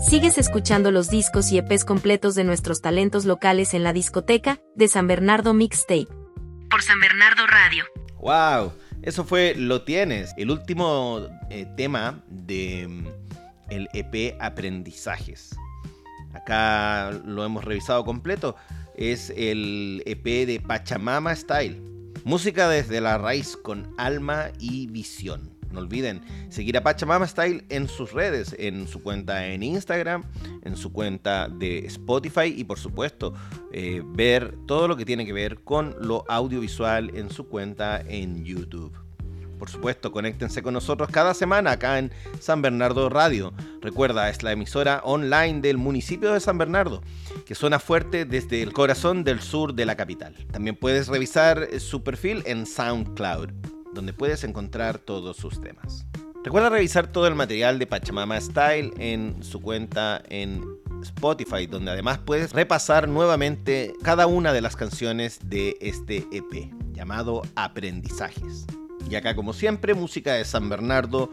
Sigues escuchando los discos y EPs completos de nuestros talentos locales en la discoteca de San Bernardo Mixtape. Por San Bernardo Radio. ¡Wow! Eso fue Lo Tienes, el último tema de el EP Aprendizajes. Acá lo hemos revisado completo. Es el EP de Pachamama Style. Música desde la raíz con alma y visión. No olviden seguir a Pachamama Style en sus redes, en su cuenta en Instagram, en su cuenta de Spotify y por supuesto ver todo lo que tiene que ver con lo audiovisual en su cuenta en YouTube. Por supuesto, conéctense con nosotros cada semana acá en San Bernardo Radio. Recuerda, es la emisora online del municipio de San Bernardo, que suena fuerte desde el corazón del sur de la capital. También puedes revisar su perfil en SoundCloud, donde puedes encontrar todos sus temas. Recuerda revisar todo el material de Pachamama Style en su cuenta en Spotify, donde además puedes repasar nuevamente cada una de las canciones de este EP, llamado Aprendizajes. Y acá, como siempre, música de San Bernardo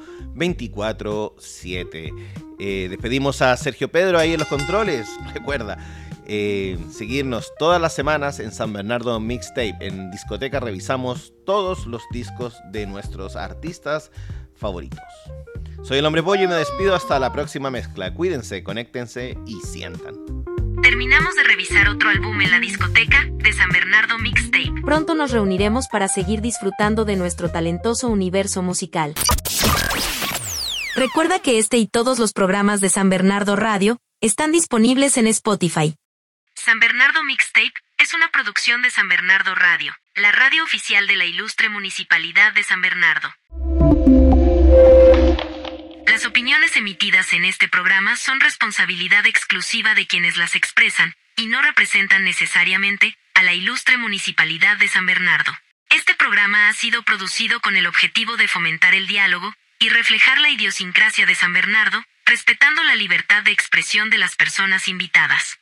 24/7. Despedimos a Sergio Pedro ahí en los controles. Recuerda seguirnos todas las semanas en San Bernardo Mixtape. En discoteca revisamos todos los discos de nuestros artistas favoritos. Soy el Hombre Pollo y me despido hasta la próxima mezcla. Cuídense, conéctense y sientan. Terminamos de revisar otro álbum en la discoteca de San Bernardo Mixtape. Pronto nos reuniremos para seguir disfrutando de nuestro talentoso universo musical. Recuerda que este y todos los programas de San Bernardo Radio están disponibles en Spotify. San Bernardo Mixtape es una producción de San Bernardo Radio, la radio oficial de la ilustre Municipalidad de San Bernardo. Las opiniones emitidas en este programa son responsabilidad exclusiva de quienes las expresan y no representan necesariamente a la ilustre Municipalidad de San Bernardo. Este programa ha sido producido con el objetivo de fomentar el diálogo y reflejar la idiosincrasia de San Bernardo, respetando la libertad de expresión de las personas invitadas.